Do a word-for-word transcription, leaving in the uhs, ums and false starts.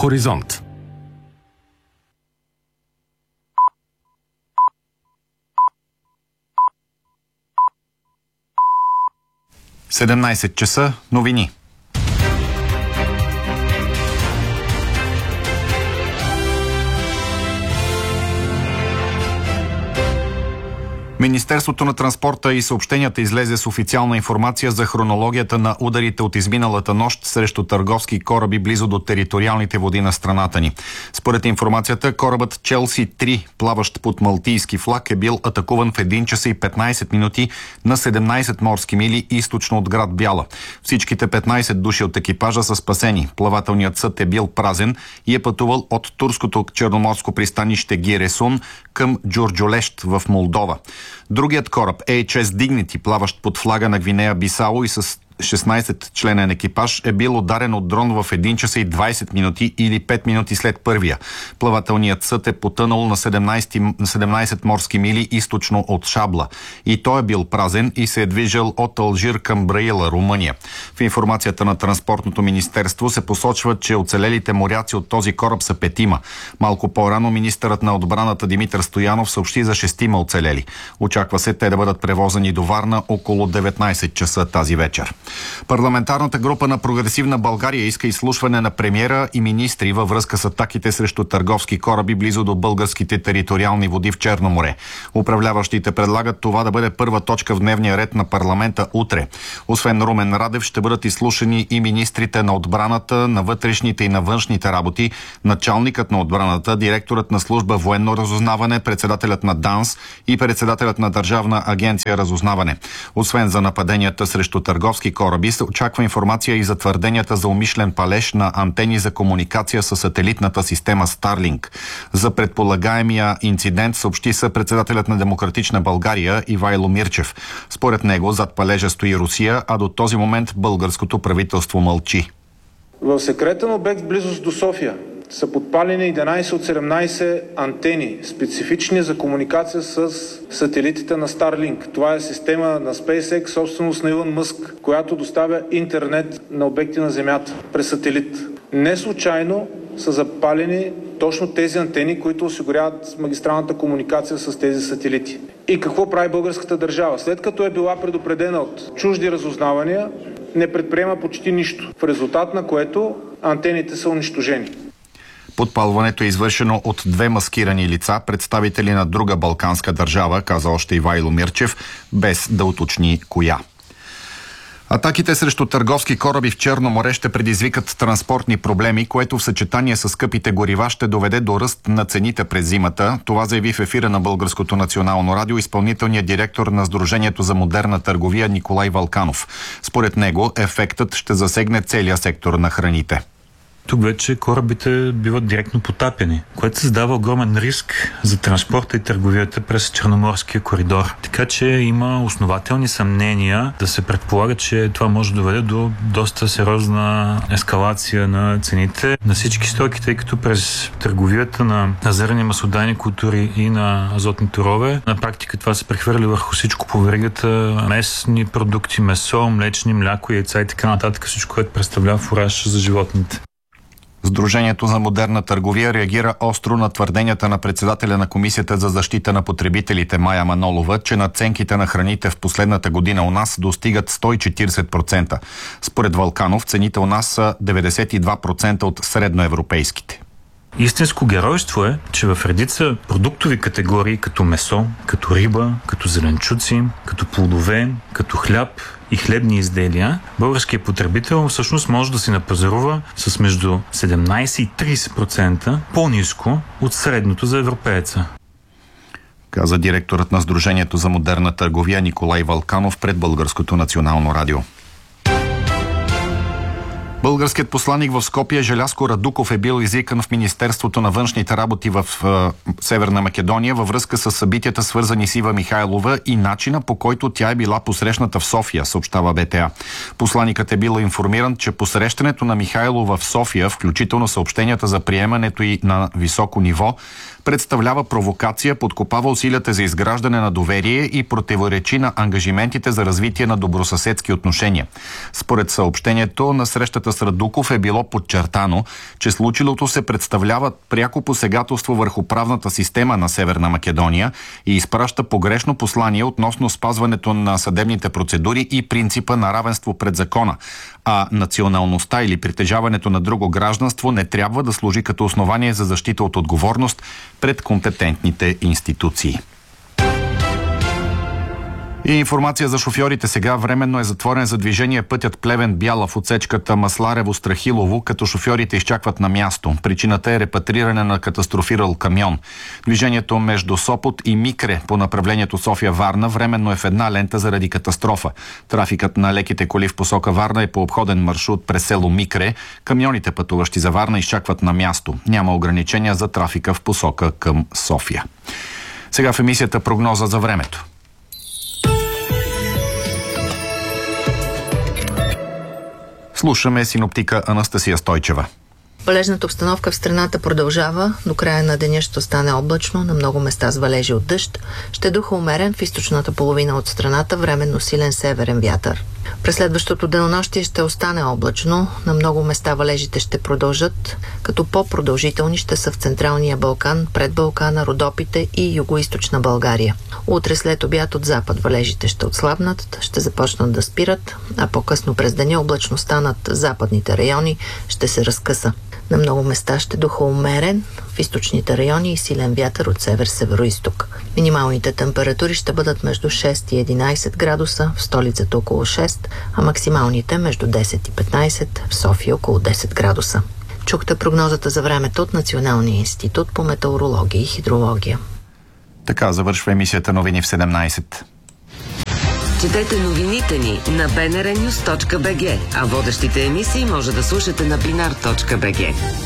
Хоризонт. седемнайсет часа, новини. Министерството на транспорта и съобщенията излезе с официална информация за хронологията на ударите от изминалата нощ срещу търговски кораби близо до териториалните води на страната ни. Според информацията, корабът Челси три, плаващ под малтийски флаг, е бил атакуван в един час и петнайсет минути на седемнайсет морски мили източно от град Бяла. Всичките петнайсет души от екипажа са спасени. Плавателният съд е бил празен и е пътувал от турското черноморско пристанище Гиресун към Джурджолещ в Молдова. Другият кораб Ейч Ес Dignity, плаващ под флага на Гвинея Бисао и с шестнайсет членен екипаж, е бил ударен от дрон в един час и двайсет минути или пет минути след първия. Плавателният съд е потънал на седемнайсет морски мили източно от Шабла. И той е бил празен и се е движил от Алжир към Браила, Румъния. В информацията на Транспортното министерство се посочва, че оцелелите моряци от този кораб са петима. Малко по-рано министърът на отбраната Димитър Стоянов съобщи за шестима оцелели. Очаква се те да бъдат превозени до Варна около деветнайсет часа тази вечер. Парламентарната група на Прогресивна България иска изслушване на премиера и министри във връзка с атаките срещу търговски кораби близо до българските териториални води в Черно море. Управляващите предлагат това да бъде първа точка в дневния ред на парламента утре. Освен Румен Радев, ще бъдат изслушани и министрите на отбраната, на вътрешните и на външните работи, началникът на отбраната, директорът на служба военно разузнаване, председателят на ДАНС и председателят на Държавна агенция разузнаване. Освен за нападенията срещу търговски кораби, се очаква информация и за твърденията за умишлен палеж на антени за комуникация с сателитната система Starlink. За предполагаемия инцидент съобщи съпредседателят на Демократична България Ивайло Мирчев. Според него зад палежа стои Русия, а до този момент българското правителство мълчи. В секретен обект в близост до София са подпалени единайсет от седемнайсет антени, специфични за комуникация с сателитите на Starlink. Това е система на SpaceX, собственост на Илон Мъск, която доставя интернет на обекти на Земята през сателит. Не случайно са запалени точно тези антени, които осигуряват магистралната комуникация с тези сателити. И какво прави българската държава? След като е била предупредена от чужди разузнавания, не предприема почти нищо, в резултат на което антените са унищожени. Подпалването е извършено от две маскирани лица, представители на друга балканска държава, каза още Ивайло Мирчев, без да уточни коя. Атаките срещу търговски кораби в Черно море ще предизвикат транспортни проблеми, което в съчетание с скъпите горива ще доведе до ръст на цените през зимата. Това заяви в ефира на Българското национално радио изпълнителният директор на Сдружението за модерна търговия Николай Вълканов. Според него ефектът ще засегне целия сектор на храните. Тук вече корабите биват директно потапяни, което създава огромен риск за транспорта и търговията през Черноморския коридор. Така че има основателни съмнения да се предполага, че това може да доведе до доста сериозна ескалация на цените на всички стоки, тъй като през търговията на зърнени маслодайни култури и на азотни торове на практика това се прехвърли върху всичко по веригата: местни продукти, месо, млечни, мляко, яйца и така нататък, всичко, което представлява фураж за животните. Сдружението за модерна търговия реагира остро на твърденията на председателя на Комисията за защита на потребителите Мая Манолова, че надценките на храните в последната година у нас достигат сто и четирийсет процента. Според Вълканов, цените у нас са деветдесет и два процента от средноевропейските. Истинско геройство е, че в редица продуктови категории, като месо, като риба, като зеленчуци, като плодове, като хляб и хлебни изделия, българският потребител всъщност може да си напазарува с между седемнайсет и трийсет процента по-ниско от средното за европееца. Каза директорът на Сдружението за модерна търговия Николай Вълканов пред Българското национално радио. Българският посланик в Скопие Желязко Радуков е бил извикан в Министерството на външните работи в е, Северна Македония във връзка с събитията, свързани с Ива Михайлова и начина, по който тя е била посрещната в София, съобщава Б Т А. Посланикът е бил информиран, че посрещането на Михайлова в София, включително съобщенията за приемането й на високо ниво, представлява провокация, подкопава усилията за изграждане на доверие и противоречи на ангажиментите за развитие на добросъседски отношения. Според съобщението на срещата с Радуков е било подчертано, че случилото се представлява пряко посегателство върху правната система на Северна Македония и изпраща погрешно послание относно спазването на съдебните процедури и принципа на равенство пред закона, а националността или притежаването на друго гражданство не трябва да служи като основание за защита от отговорност пред компетентните институции. И информация за шофьорите. Сега временно е затворен за движение пътят Плевен-Бяла в отсечката Масларево-Страхилово, като шофьорите изчакват на място. Причината е репатриране на катастрофирал камион. Движението между Сопот и Микре по направлението София-Варна временно е в една лента заради катастрофа. Трафикът на леките коли в посока Варна е по обходен маршрут през село Микре. Камионите, пътуващи за Варна, изчакват на място. Няма ограничения за трафика в посока към София. Сега в емисията прогноза за времето. Слушаме синоптика Анастасия Стойчева. Валежната обстановка в страната продължава. До края на деня ще стане облачно, на много места с валежи от дъжд. Ще духа умерен в източната половина от страната, временно силен северен вятър. През следващото денонощие ще остане облачно, на много места валежите ще продължат, като по-продължителни ще са в Централния Балкан, пред Балкана, Родопите и югоизточна България. Утре след обяд от запад валежите ще отслабнат, ще започнат да спират, а по-късно през деня облачността над западните райони ще се разкъса. На много места ще духа умерен, в източните райони и силен вятър от север-североизток. Минималните температури ще бъдат между шест и единайсет градуса, в столицата около шест, а максималните между десет и петнайсет, в София около десет градуса. Чухте прогнозата за времето от Националния институт по метеорология и хидрология. Така завършва емисията Новини в седемнайсет. Четете новините ни на би ен ар нюз точка би джи, а водещите емисии може да слушате на бинар точка би джи.